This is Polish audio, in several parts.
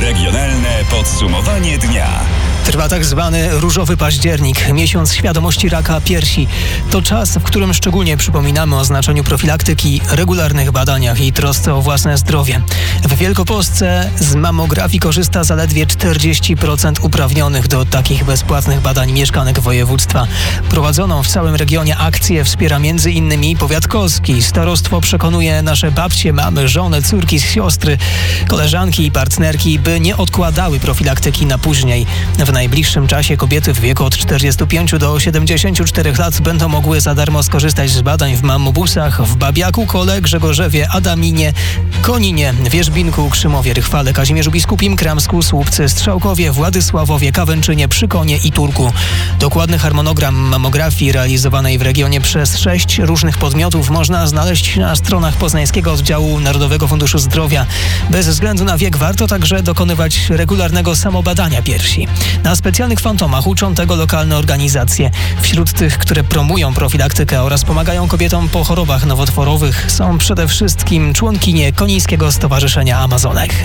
Regionalne podsumowanie dnia. Trwa tak zwany różowy październik, miesiąc świadomości raka piersi. To czas, w którym szczególnie przypominamy o znaczeniu profilaktyki, regularnych badaniach i trosce o własne zdrowie. W Wielkopolsce z mammografii korzysta zaledwie 40% uprawnionych do takich bezpłatnych badań mieszkanek województwa. Prowadzoną w całym regionie akcję wspiera m.in. powiat kolski. Starostwo przekonuje nasze babcie, mamy, żony, córki, siostry, koleżanki i partnerki, by nie odkładały profilaktyki na później. W najbliższym czasie kobiety w wieku od 45 do 74 lat będą mogły za darmo skorzystać z badań w mammobusach w Babiaku, Kole, Grzegorzewie, Adaminie, Koninie, Wierzbinku, Krzymowie, Rychwale, Kazimierzu Biskupim, Kramsku, Słupcy, Strzałkowie, Władysławowie, Kawęczynie, Przykonie i Turku. Dokładny harmonogram mammografii realizowanej w regionie przez 6 różnych podmiotów można znaleźć na stronach poznańskiego oddziału Narodowego Funduszu Zdrowia. Bez względu na wiek warto także dokonywać regularnego samobadania piersi. Na specjalnych fantomach uczą tego lokalne organizacje. Wśród tych, które promują profilaktykę oraz pomagają kobietom po chorobach nowotworowych, są przede wszystkim członkinie Konińskiego Stowarzyszenia Amazonek.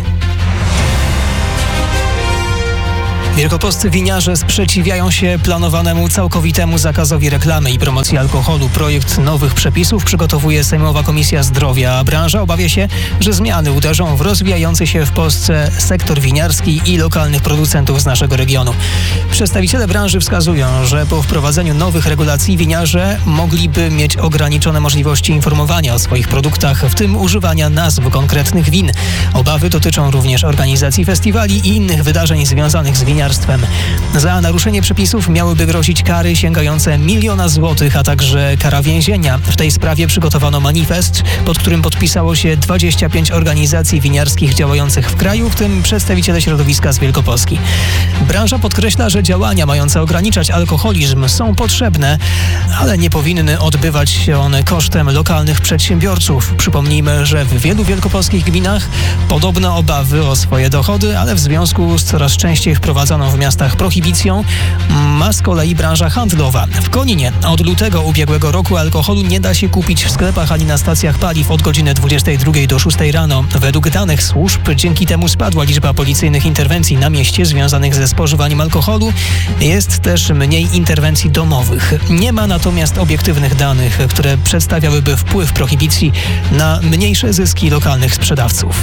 Wielkopolscy winiarze sprzeciwiają się planowanemu całkowitemu zakazowi reklamy i promocji alkoholu. Projekt nowych przepisów przygotowuje Sejmowa Komisja Zdrowia, a branża obawia się, że zmiany uderzą w rozwijający się w Polsce sektor winiarski i lokalnych producentów z naszego regionu. Przedstawiciele branży wskazują, że po wprowadzeniu nowych regulacji winiarze mogliby mieć ograniczone możliwości informowania o swoich produktach, w tym używania nazw konkretnych win. Obawy dotyczą również organizacji festiwali i innych wydarzeń związanych z winiarstwem. Za naruszenie przepisów miałyby grozić kary sięgające 1 000 000 złotych, a także kara więzienia. W tej sprawie przygotowano manifest, pod którym podpisało się 25 organizacji winiarskich działających w kraju, w tym przedstawiciele środowiska z Wielkopolski. Branża podkreśla, że działania mające ograniczać alkoholizm są potrzebne, ale nie powinny odbywać się one kosztem lokalnych przedsiębiorców. Przypomnijmy, że w wielu wielkopolskich gminach podobne obawy o swoje dochody, ale w związku z coraz częściej wprowadzaną w miastach prohibicją ma z kolei branża handlowa. W Koninie od lutego ubiegłego roku alkoholu nie da się kupić w sklepach ani na stacjach paliw od godziny 22 do 6 rano. Według danych służb dzięki temu spadła liczba policyjnych interwencji na mieście związanych ze spożywaniem alkoholu. Jest też mniej interwencji domowych. Nie ma natomiast obiektywnych danych, które przedstawiałyby wpływ prohibicji na mniejsze zyski lokalnych sprzedawców.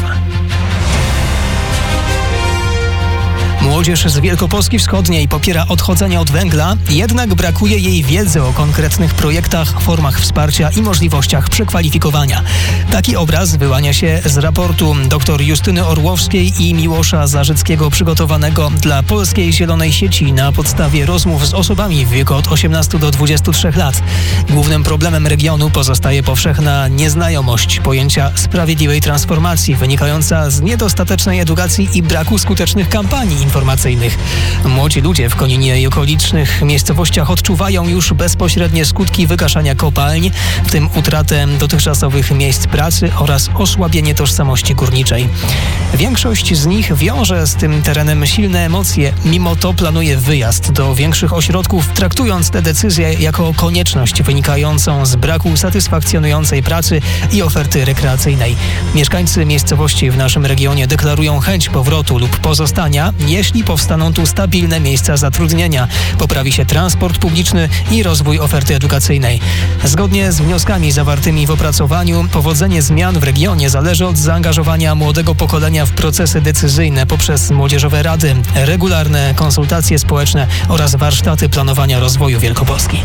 Młodzież z Wielkopolski Wschodniej popiera odchodzenie od węgla, jednak brakuje jej wiedzy o konkretnych projektach, formach wsparcia i możliwościach przekwalifikowania. Taki obraz wyłania się z raportu dr Justyny Orłowskiej i Miłosza Zarzyckiego przygotowanego dla Polskiej Zielonej Sieci na podstawie rozmów z osobami w wieku od 18 do 23 lat. Głównym problemem regionu pozostaje powszechna nieznajomość pojęcia sprawiedliwej transformacji wynikająca z niedostatecznej edukacji i braku skutecznych kampanii informacyjnych. Młodzi ludzie w Koninie i okolicznych miejscowościach odczuwają już bezpośrednie skutki wygaszania kopalń, w tym utratę dotychczasowych miejsc pracy oraz osłabienie tożsamości górniczej. Większość z nich wiąże z tym terenem silne emocje, mimo to planuje wyjazd do większych ośrodków, traktując tę decyzję jako konieczność wynikającą z braku satysfakcjonującej pracy i oferty rekreacyjnej. Mieszkańcy miejscowości w naszym regionie deklarują chęć powrotu lub pozostania, jeśli powstaną tu stabilne miejsca zatrudnienia, poprawi się transport publiczny i rozwój oferty edukacyjnej. Zgodnie z wnioskami zawartymi w opracowaniu, powodzenie zmian w regionie zależy od zaangażowania młodego pokolenia w procesy decyzyjne poprzez młodzieżowe rady, regularne konsultacje społeczne oraz warsztaty planowania rozwoju Wielkopolski.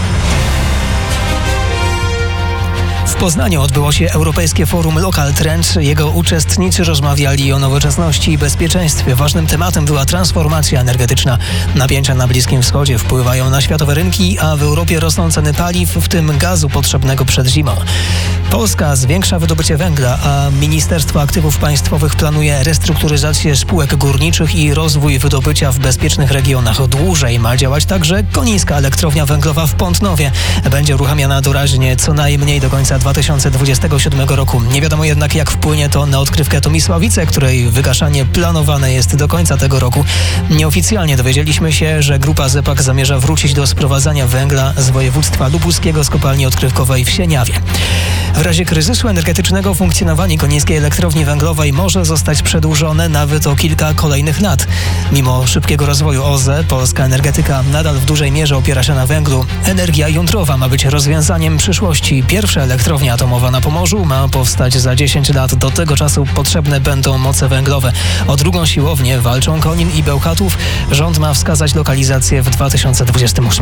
W Poznaniu odbyło się Europejskie Forum Local Trend. Jego uczestnicy rozmawiali o nowoczesności i bezpieczeństwie. Ważnym tematem była transformacja energetyczna. Napięcia na Bliskim Wschodzie wpływają na światowe rynki, a w Europie rosną ceny paliw, w tym gazu potrzebnego przed zimą. Polska zwiększa wydobycie węgla, a Ministerstwo Aktywów Państwowych planuje restrukturyzację spółek górniczych i rozwój wydobycia w bezpiecznych regionach. Dłużej ma działać także Konińska Elektrownia Węglowa w Pątnowie. Będzie uruchamiana doraźnie co najmniej do końca 2027 roku. Nie wiadomo jednak, jak wpłynie to na odkrywkę Tomisławice, której wygaszanie planowane jest do końca tego roku. Nieoficjalnie dowiedzieliśmy się, że grupa ZE-PAK zamierza wrócić do sprowadzania węgla z województwa lubuskiego z kopalni odkrywkowej w Sieniawie. W razie kryzysu energetycznego funkcjonowanie Konińskiej Elektrowni Węglowej może zostać przedłużone nawet o kilka kolejnych lat. Mimo szybkiego rozwoju OZE, polska energetyka nadal w dużej mierze opiera się na węglu. Energia jądrowa ma być rozwiązaniem przyszłości. Pierwsza elektrownia atomowa na Pomorzu ma powstać za 10 lat. Do tego czasu potrzebne będą moce węglowe. O drugą siłownię walczą Konin i Bełchatów. Rząd ma wskazać lokalizację w 2028.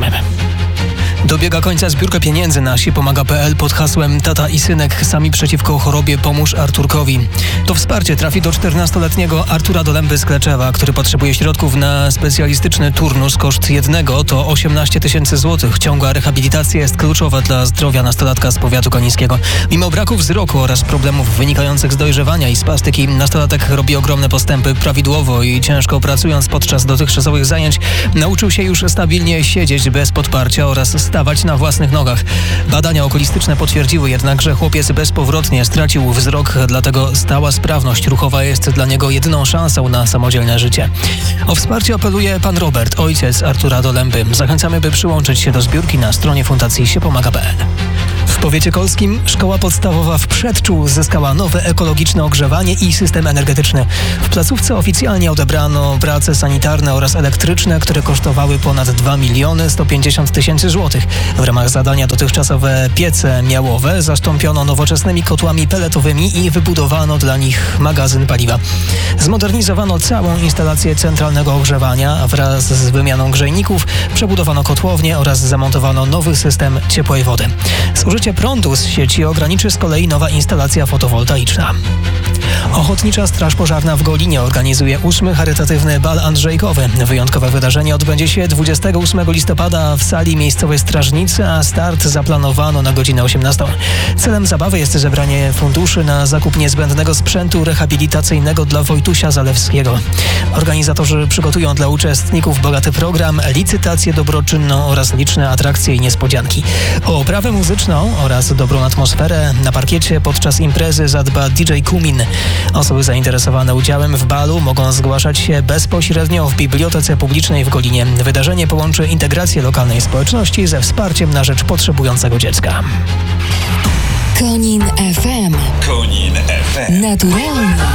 Dobiega końca zbiórka pieniędzy na siepomaga.pl pod hasłem Tata i synek sami przeciwko chorobie pomóż Arturkowi. To wsparcie trafi do 14-letniego Artura Dolemby z Kleczewa, który potrzebuje środków na specjalistyczny turnus. Koszt jednego to 18 000 złotych. Ciągła rehabilitacja jest kluczowa dla zdrowia nastolatka z powiatu konińskiego. Mimo braku wzroku oraz problemów wynikających z dojrzewania i spastyki, nastolatek robi ogromne postępy. Prawidłowo i ciężko pracując podczas dotychczasowych zajęć, nauczył się już stabilnie siedzieć bez podparcia oraz stawać na własnych nogach. Badania okulistyczne potwierdziły jednak, że chłopiec bezpowrotnie stracił wzrok, dlatego stała sprawność ruchowa jest dla niego jedyną szansą na samodzielne życie. O wsparcie apeluje pan Robert, ojciec Artura Dolemby. Zachęcamy, by przyłączyć się do zbiórki na stronie Fundacji siepomaga.pl. W powiecie kolskim szkoła podstawowa w Przedczu zyskała nowe ekologiczne ogrzewanie i system energetyczny. W placówce oficjalnie odebrano prace sanitarne oraz elektryczne, które kosztowały ponad 2 150 000 złotych. W ramach zadania dotychczasowe piece miałowe zastąpiono nowoczesnymi kotłami peletowymi i wybudowano dla nich magazyn paliwa. Zmodernizowano całą instalację centralnego ogrzewania wraz z wymianą grzejników, przebudowano kotłownię oraz zamontowano nowy system ciepłej wody. Zużycie prądu z sieci ograniczy z kolei nowa instalacja fotowoltaiczna. Ochotnicza Straż Pożarna w Golinie organizuje 8. charytatywny bal andrzejkowy. Wyjątkowe wydarzenie odbędzie się 28 listopada w sali miejscowej Strażnicy, a start zaplanowano na godzinę 18. Celem zabawy jest zebranie funduszy na zakup niezbędnego sprzętu rehabilitacyjnego dla Wojtusia Zalewskiego. Organizatorzy przygotują dla uczestników bogaty program, licytację dobroczynną oraz liczne atrakcje i niespodzianki. O oprawę muzyczną oraz dobrą atmosferę na parkiecie podczas imprezy zadba DJ Kumin. Osoby zainteresowane udziałem w balu mogą zgłaszać się bezpośrednio w Bibliotece Publicznej w Golinie. Wydarzenie połączy integrację lokalnej społeczności ze wsparciem na rzecz potrzebującego dziecka. Konin FM. Konin FM. Naturalnie